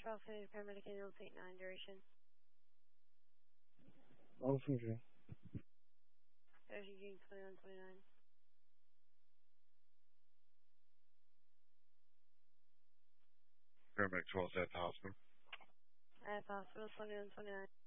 12 paramedic ambulance 89 duration. Ocean Dream. Ocean Dream 2129. Paramedic 12 at the hospital. At the hospital 2129.